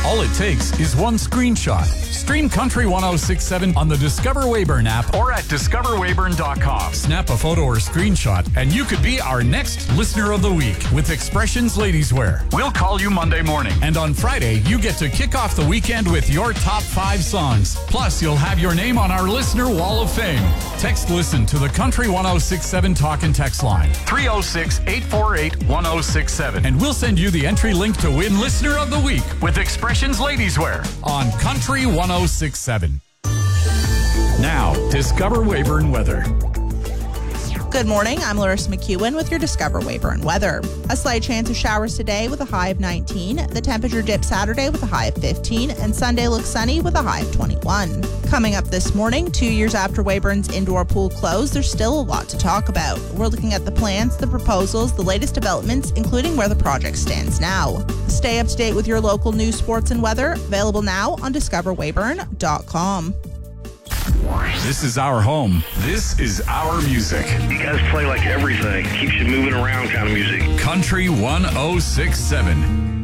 All it takes is one screenshot. Stream Country 106.7 on the Discover Weyburn app or at discoverweyburn.com. Snap a photo or screenshot and you could be our next Listener of the Week with Expressions Ladies Wear. We'll call you Monday morning. And on Friday, you get to kick off the weekend with your top 5 songs. Plus, you'll have your name on our Listener Wall of Fame. Text Listen to the Country 106.7 talk and text line 306-848-1067. And we'll send you the entry link to win Listener of the Week with Expressions Ladies Wear on Country 106.7. Now, Discover Weyburn weather. Good morning, I'm Larissa McEwen with your Discover Weyburn weather. A slight chance of showers today with a high of 19. The temperature dips Saturday with a high of 15, and Sunday looks sunny with a high of 21. Coming up this morning, 2 years after Weyburn's indoor pool closed, there's still a lot to talk about. We're looking at the plans, the proposals, the latest developments, including where the project stands now. Stay up to date with your local news, sports, and weather. Available now on discoverweyburn.com. This is our home. This is our music. You guys play like everything. Keeps you moving around kind of music. Country 106.7.